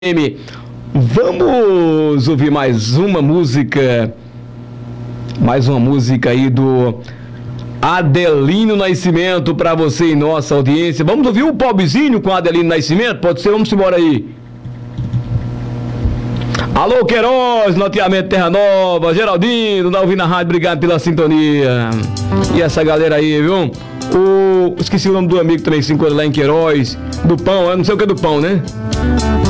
Vamos ouvir mais uma música aí do Adelino Nascimento para você e nossa audiência. Vamos ouvir o Pobrezinho com Adelino Nascimento? Pode ser? Vamos embora aí. Alô, Queiroz, loteamento Terra Nova, Geraldino, tá ouvindo a rádio, obrigado pela sintonia. E essa galera aí, viu? Esqueci o nome do amigo também, 5 anos lá em Queiroz, do Pão, eu não sei o que é do Pão, né?